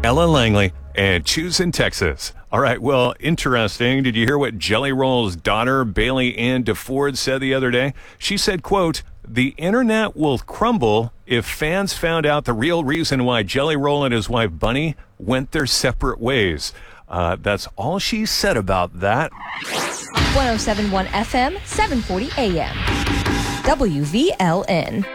Ella Langley and Choose in Texas. All right, well, interesting. Did you hear what Jelly Roll's daughter, Bailey Ann DeFord, said the other day? She said, quote, "The internet will crumble if fans found out the real reason why Jelly Roll and his wife Bunny went their separate ways." That's all she said about that. 107.1 FM, 740 AM. WVLN.